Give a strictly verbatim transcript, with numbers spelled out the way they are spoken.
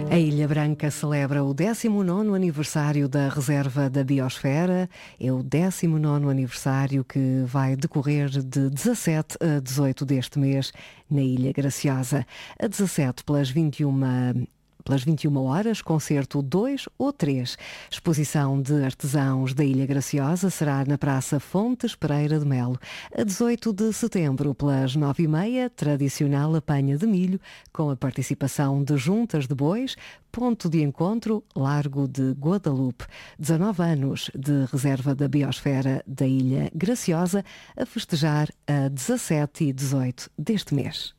A Ilha Branca celebra o décimo nono aniversário da Reserva da Biosfera. É o décimo nono aniversário que vai decorrer de dezassete a dezoito deste mês na Ilha Graciosa. A dezassete pelas vinte e uma Pelas vinte e uma horas, concerto dois ou três. Exposição de artesãos da Ilha Graciosa será na Praça Fontes Pereira de Melo. A dezoito de setembro, pelas nove e meia, tradicional apanha de milho, com a participação de juntas de bois, ponto de encontro, Largo de Guadalupe. dezanove anos de Reserva da Biosfera da Ilha Graciosa, a festejar a dezassete e dezoito deste mês.